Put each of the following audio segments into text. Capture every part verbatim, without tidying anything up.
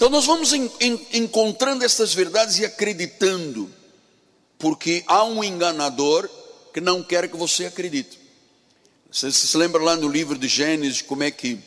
Então nós vamos em, em, encontrando essas verdades e acreditando, porque há um enganador que não quer que você acredite. Você se lembra lá no livro de Gênesis, como é que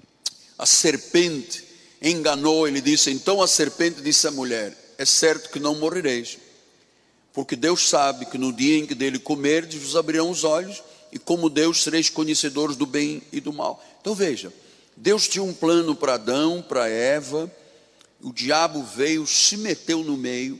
a serpente enganou, ele disse, então a serpente disse à mulher, é certo que não morrereis, porque Deus sabe que no dia em que dele comerdes, vos abrirão os olhos, e como Deus sereis conhecedores do bem e do mal. Então veja, Deus tinha um plano para Adão, para Eva, o diabo veio, se meteu no meio,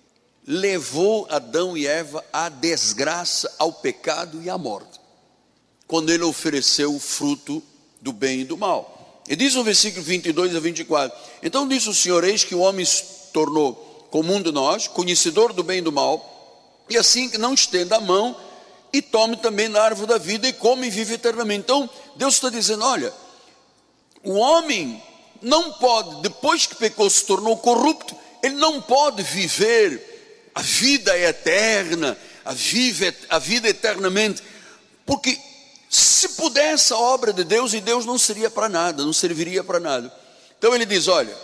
levou Adão e Eva à desgraça, ao pecado e à morte, quando ele ofereceu o fruto do bem e do mal. E diz no versículo vinte e dois a vinte e quatro, então disse o Senhor, eis que o homem se tornou comum de nós, conhecedor do bem e do mal, e assim que não estenda a mão, e tome também da árvore da vida, e come e vive eternamente. Então Deus está dizendo, olha, o homem não pode, depois que pecou, se tornou corrupto, ele não pode viver a vida eterna, a, vive, a vida eternamente, porque se pudesse a obra de Deus, e Deus não seria para nada, não serviria para nada. Então ele diz, olha,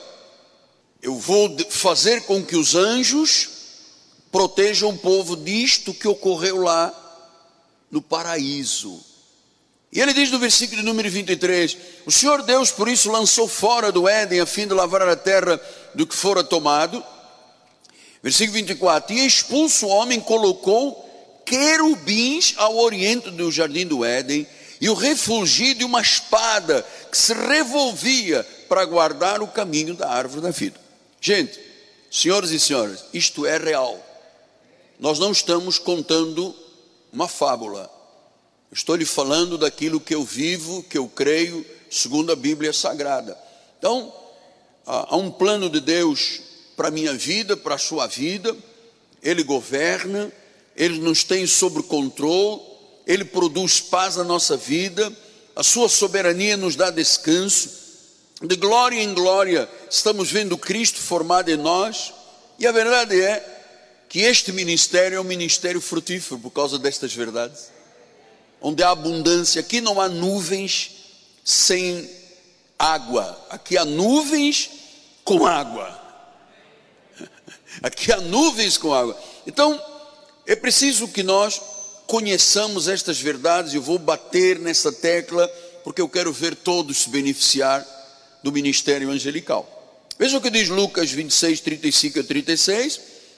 eu vou fazer com que os anjos protejam o povo disto que ocorreu lá no paraíso. E ele diz no versículo número vinte e três, o Senhor Deus por isso lançou fora do Éden, a fim de lavrar a terra do que fora tomado. Versículo vinte e quatro, e expulso o homem, colocou querubins ao oriente do jardim do Éden, e o refulgir de uma espada que se revolvia para guardar o caminho da árvore da vida. Gente, senhores e senhoras, isto é real. Nós não estamos contando uma fábula. Estou lhe falando daquilo que eu vivo, que eu creio, segundo a Bíblia Sagrada. Então, há um plano de Deus para a minha vida, para a sua vida. Ele governa, Ele nos tem sob controle, Ele produz paz na nossa vida, a sua soberania nos dá descanso. De glória em glória estamos vendo Cristo formado em nós, e a verdade é que este ministério é um ministério frutífero por causa destas verdades, onde há abundância. Aqui não há nuvens sem água, aqui há nuvens com água, aqui há nuvens com água. Então é preciso que nós conheçamos estas verdades. Eu vou bater nessa tecla, porque eu quero ver todos se beneficiar do ministério angelical. Veja o que diz Lucas vinte e seis, trinta e cinco a trinta e seis,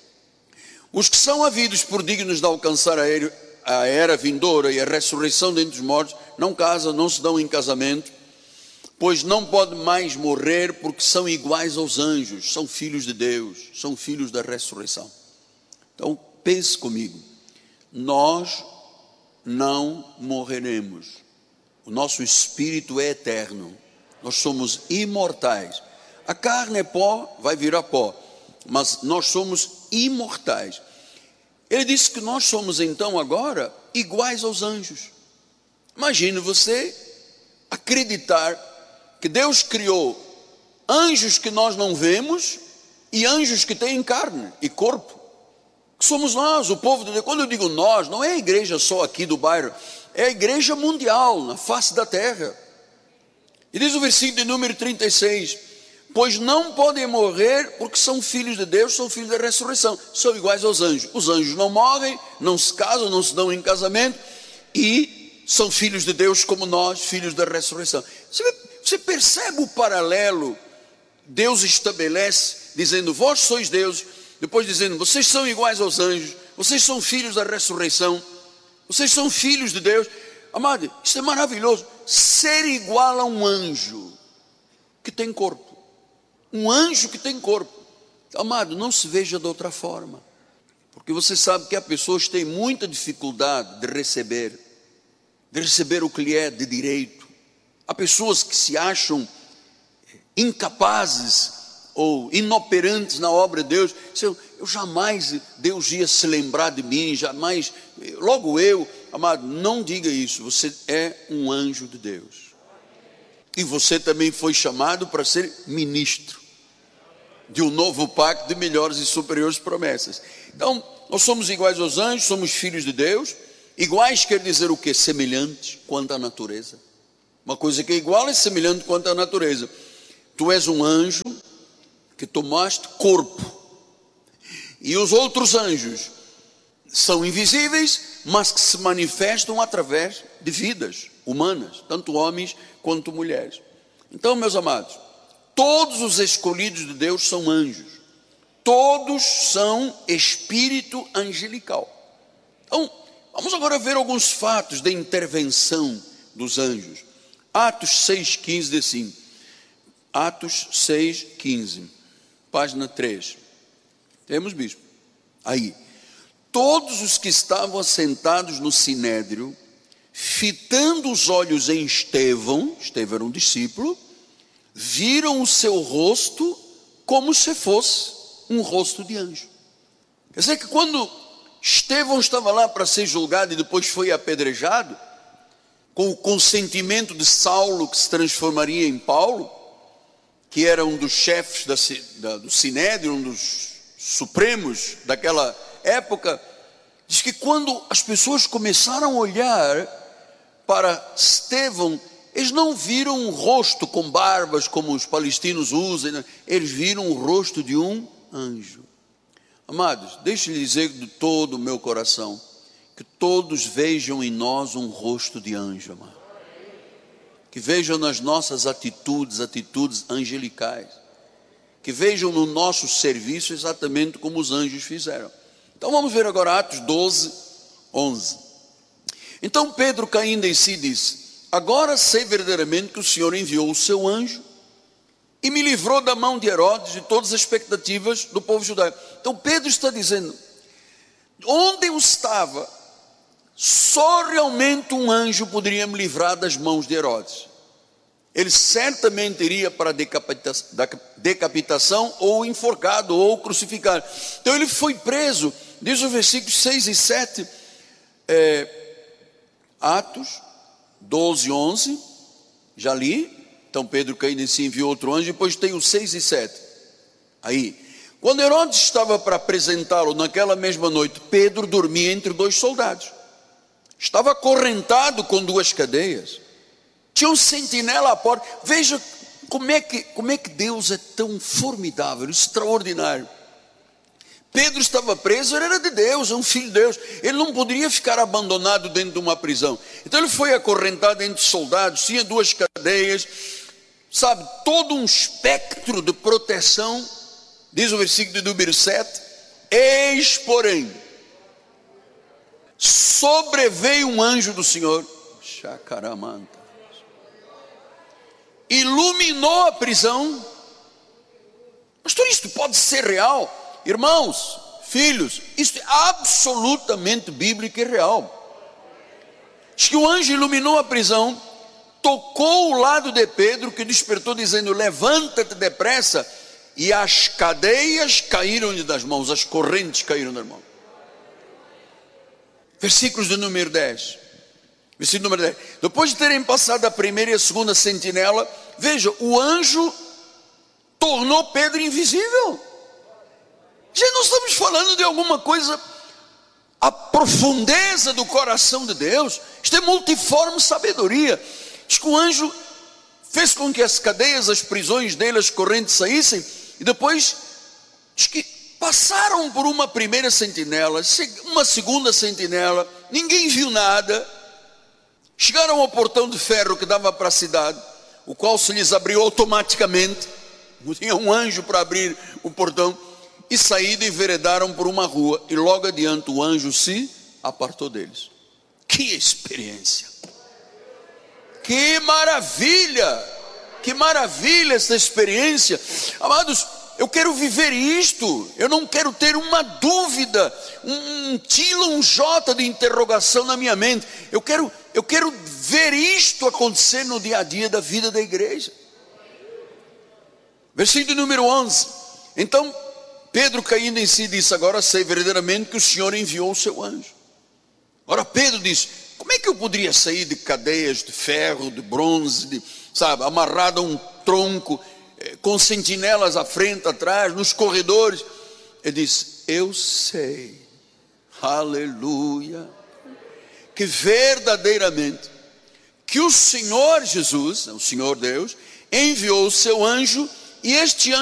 os que são havidos por dignos de alcançar a era, a era vindoura e a ressurreição dentre os mortos, não casam, não se dão em casamento, pois não podem mais morrer, porque são iguais aos anjos, são filhos de Deus, são filhos da ressurreição. Então pense comigo, nós não morreremos, o nosso espírito é eterno, nós somos imortais. A carne é pó, vai virar pó, mas nós somos imortais. Ele disse que nós somos então agora iguais aos anjos. Imagine você acreditar que Deus criou anjos que nós não vemos e anjos que têm carne e corpo, que somos nós, o povo de Deus. Quando eu digo nós, não é a igreja só aqui do bairro, é a igreja mundial, na face da terra. E diz o versículo de número trinta e seis, pois não podem morrer, porque são filhos de Deus, são filhos da ressurreição, são iguais aos anjos. Os anjos não morrem, não se casam, não se dão em casamento, e são filhos de Deus como nós, filhos da ressurreição. Você, você percebe o paralelo? Deus estabelece, dizendo, vós sois Deus, depois dizendo, vocês são iguais aos anjos, vocês são filhos da ressurreição, vocês são filhos de Deus. Amado, isso é maravilhoso, ser igual a um anjo que tem corpo, um anjo que tem corpo. Amado, não se veja de outra forma, porque você sabe que há pessoas que têm muita dificuldade de receber, de receber o que lhe é de direito. Há pessoas que se acham incapazes ou inoperantes na obra de Deus. Eu, eu jamais, Deus ia se lembrar de mim, jamais, logo eu. Amado, não diga isso, você é um anjo de Deus, e você também foi chamado para ser ministro de um novo pacto de melhores e superiores promessas. Então, nós somos iguais aos anjos, somos filhos de Deus. Iguais quer dizer o quê? Semelhantes quanto à natureza. Uma coisa que é igual é semelhante quanto à natureza. Tu és um anjo, tomaste corpo. E os outros anjos são invisíveis, mas que se manifestam através de vidas humanas, tanto homens quanto mulheres. Então, meus amados, todos os escolhidos de Deus são anjos. Todos são espírito angelical. Então, vamos agora ver alguns fatos da intervenção dos anjos. Atos seis, quinze diz assim. Atos seis, quinze. Página três. Temos, bispo? Aí. Todos os que estavam assentados no sinédrio, fitando os olhos em Estevão, Estevão era um discípulo, viram o seu rosto como se fosse um rosto de anjo. Quer dizer que quando Estevão estava lá para ser julgado e depois foi apedrejado, com o consentimento de Saulo, que se transformaria em Paulo, que era um dos chefes da, da, do Sinédrio, um dos supremos daquela época, diz que quando as pessoas começaram a olhar para Estevão, eles não viram um rosto com barbas como os palestinos usam, eles viram o rosto de um anjo. Amados, deixe-lhe dizer de todo o meu coração, que todos vejam em nós um rosto de anjo, amado. Que vejam nas nossas atitudes, atitudes angelicais. Que vejam no nosso serviço exatamente como os anjos fizeram. Então vamos ver agora Atos doze, onze. Então Pedro, caindo em si, disse: agora sei verdadeiramente que o Senhor enviou o seu anjo e me livrou da mão de Herodes e de todas as expectativas do povo judaico. Então Pedro está dizendo, onde eu estava, só realmente um anjo poderia me livrar das mãos de Herodes. Ele certamente iria para a decapitação, ou enforcado, ou crucificado. Então ele foi preso, diz o versículo seis e sete, é, Atos doze, onze, já li. Então Pedro, caindo em si, enviou outro anjo. Depois tem o seis e sete. Aí, quando Herodes estava para apresentá-lo naquela mesma noite, Pedro dormia entre dois soldados. Estava acorrentado com duas cadeias. Tinha um sentinela à porta. Veja como é que, como é que Deus é tão formidável, extraordinário. Pedro estava preso, ele era de Deus, é um filho de Deus. Ele não poderia ficar abandonado dentro de uma prisão. Então ele foi acorrentado entre soldados, tinha duas cadeias, sabe, todo um espectro de proteção. Diz o versículo de número sete, eis porém, sobreveio um anjo do Senhor, chacaramanta, iluminou a prisão. Pastor, isto pode ser real? Irmãos, filhos, isto é absolutamente bíblico e real. Diz que o anjo iluminou a prisão, tocou o lado de Pedro, que despertou dizendo, levanta-te depressa, e as cadeias caíram-lhe das mãos, as correntes caíram das mãos. Versículos de número dez. Versículo número dez. Depois de terem passado a primeira e a segunda sentinela, veja, o anjo tornou Pedro invisível. Já não estamos falando de alguma coisa, a profundeza do coração de Deus. Isto é multiforme sabedoria. Diz que o anjo fez com que as cadeias, as prisões dele, as correntes saíssem, e depois diz que passaram por uma primeira sentinela, uma segunda sentinela, ninguém viu nada. Chegaram ao portão de ferro que dava para a cidade, o qual se lhes abriu automaticamente. Tinha um anjo para abrir o portão. E saíram e enveredaram por uma rua, e logo adiante o anjo se apartou deles. Que experiência! Que maravilha! Que maravilha essa experiência! Amados, eu quero viver isto. Eu não quero ter uma dúvida, um tilo, um jota de interrogação na minha mente. Eu quero, eu quero ver isto acontecer no dia a dia da vida da igreja. Versículo número onze. Então Pedro, caindo em si, disse, agora sei verdadeiramente que o Senhor enviou o seu anjo. Agora Pedro disse, como é que eu poderia sair de cadeias de ferro, de bronze, de, sabe, amarrado a um tronco, eh, com sentinelas à frente, atrás, nos corredores? Ele disse, eu sei, aleluia, que verdadeiramente, que o Senhor Jesus, o Senhor Deus, enviou o seu anjo, e este anjo